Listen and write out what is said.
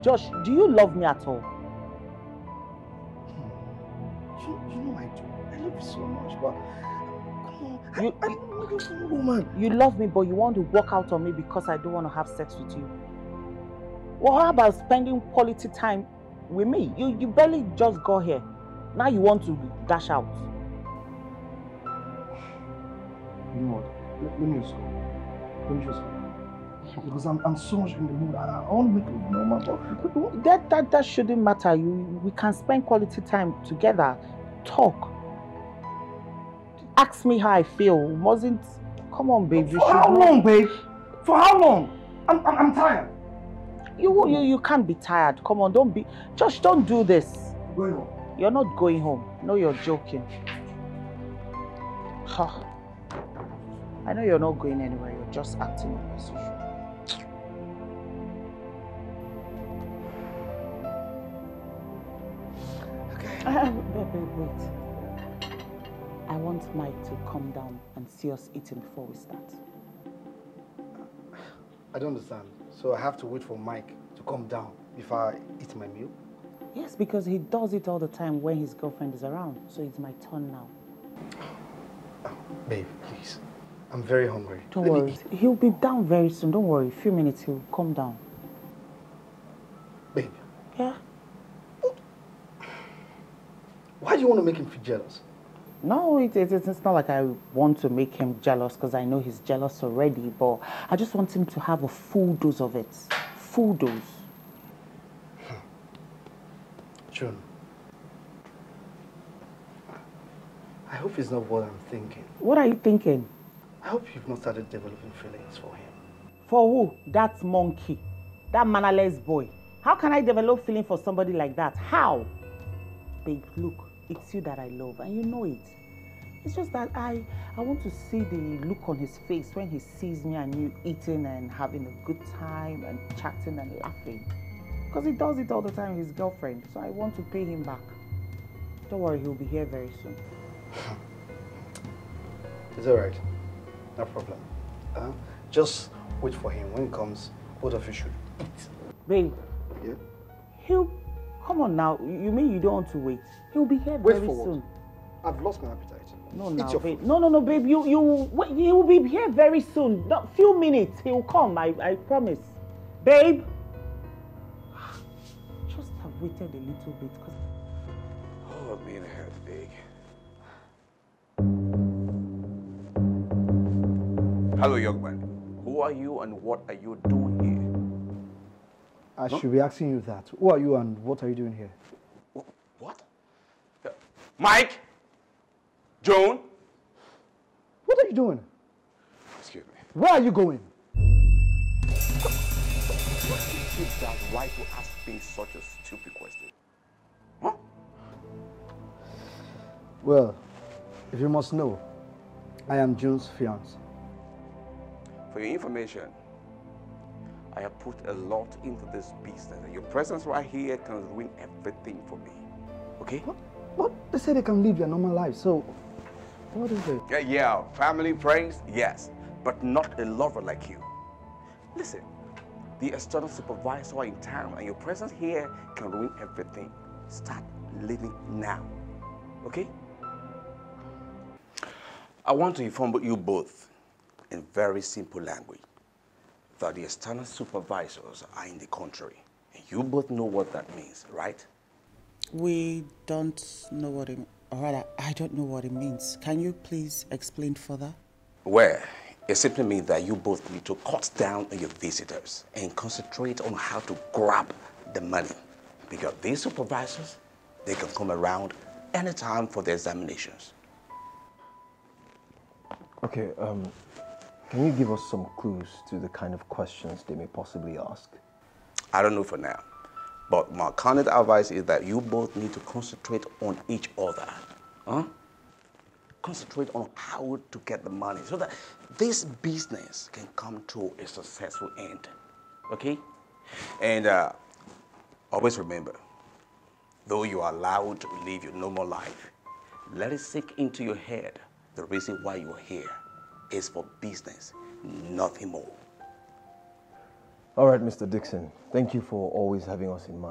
Josh, do you love me at all? You know I do. I love you so much, but come on. You, I don't want to go for a woman. You love me, but you want to walk out on me because I don't want to have sex with you. Well, how about spending quality time with me? You barely just got here. Now you want to dash out. You know what? Let me just go. Let me just go. Because I'm so much in the mood. I want to make it normal. That shouldn't matter. We can spend quality time together. Talk. Ask me how I feel. Come on, babe. For how long, babe? For how long? I'm tired. You can't be tired. Come on, don't be. Josh, don't do this. I'm going home. You're not going home. No, you're joking. I know you're not going anywhere. You're just acting as usual. Okay. Wait. I want Mike to come down and see us eating before we start. I don't understand. So I have to wait for Mike to come down before I eat my meal? Yes, because he does it all the time when his girlfriend is around. So it's my turn now. Babe, please. I'm very hungry. Don't worry. He'll be down very soon. Don't worry. A few minutes, he'll come down. Babe. Yeah? Why do you want to make him feel jealous? No, it's not like I want to make him jealous because I know he's jealous already, but I just want him to have a full dose of it. Full dose. June, I hope it's not what I'm thinking. What are you thinking? I hope you've not started developing feelings for him. For who? That monkey. That mannerless boy. How can I develop feeling for somebody like that? How? Babe, look, it's you that I love and you know it. It's just that I want to see the look on his face when he sees me and you eating and having a good time and chatting and laughing. Because he does it all the time with his girlfriend. So I want to pay him back. Don't worry, he'll be here very soon. It's alright. No problem. Just wait for him. When he comes, both of you should eat. Babe. Yeah? Come on now. You mean you don't want to wait? He'll be here very soon. I've lost my appetite. No, now, babe. No, babe. He will be here very soon. A few minutes. He will come. I promise. Babe. Just have waited a little bit. Oh, me and a half big. Hello, young man. Who are you and what are you doing here? I should be asking you that. Who are you and what are you doing here? What? Mike? Joan? What are you doing? Excuse me. Where are you going? What gives you that right to ask me such a stupid question? Huh? Well, if you must know, I am June's fiance. For your information, I have put a lot into this business, and your presence right here can ruin everything for me. Okay? What? They say they can live their normal life, so what is it? Yeah, family, friends, yes, but not a lover like you. Listen, the external supervisor are in town, and your presence here can ruin everything. Start living now, okay? I want to inform you both in very simple language that the external supervisors are in the country. And you both know what that means, right? We don't know what it means. Or rather, I don't know what it means. Can you please explain further? Well, it simply means that you both need to cut down on your visitors and concentrate on how to grab the money. Because these supervisors, they can come around anytime for the examinations. Okay, can you give us some clues to the kind of questions they may possibly ask? I don't know for now, but my candid advice is that you both need to concentrate on each other. Huh? Concentrate on how to get the money so that this business can come to a successful end. Okay? And always remember, though you are allowed to live your normal life, let it sink into your head. The reason why you're here is for business, nothing more. All right, Mr. Dixon. Thank you for always having us in mind.